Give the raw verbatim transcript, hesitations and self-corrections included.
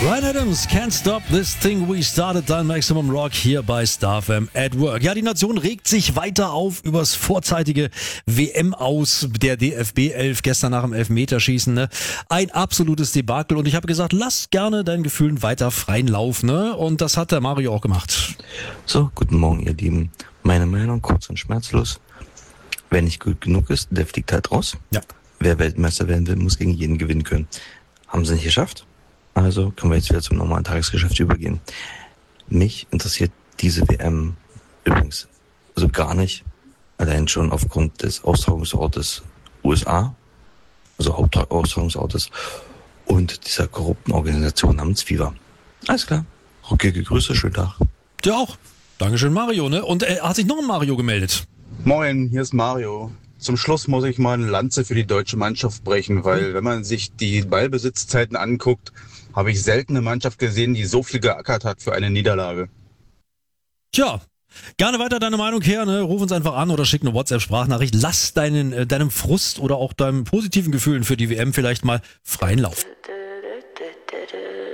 Bryan Adams, Can't Stop This Thing We Started, dein Maximum Rock hier bei Star F M at Work. Ja, die Nation regt sich weiter auf übers vorzeitige W M-Aus der D F B elf gestern nach dem Elfmeterschießen. Ne? Ein absolutes Debakel und ich habe gesagt, lass gerne deinen Gefühlen weiter freien Lauf. Ne? Und das hat der Mario auch gemacht. So, guten Morgen ihr Lieben. Meine Meinung kurz und schmerzlos. Wer nicht gut genug ist, der fliegt halt raus. Ja. Wer Weltmeister werden will, muss gegen jeden gewinnen können. Haben sie nicht geschafft? Also können wir jetzt wieder zum normalen Tagesgeschäft übergehen. Mich interessiert diese W M übrigens so gar nicht. Allein schon aufgrund des Austragungsortes U S A, also Hauptaustragungsortes, und dieser korrupten Organisation namens FIFA. Alles klar. Rückige Grüße, schönen Tag. Ja auch. Dankeschön Mario. Ne? Und äh, hat sich noch ein Mario gemeldet. Moin, hier ist Mario. Zum Schluss muss ich mal eine Lanze für die deutsche Mannschaft brechen, weil wenn man sich die Ballbesitzzeiten anguckt, habe ich selten eine Mannschaft gesehen, die so viel geackert hat für eine Niederlage. Tja, gerne weiter deine Meinung her, ne? Ruf uns einfach an oder schick eine WhatsApp-Sprachnachricht. Lass deinen, äh, deinem Frust oder auch deinem positiven Gefühlen für die W M vielleicht mal freien Lauf.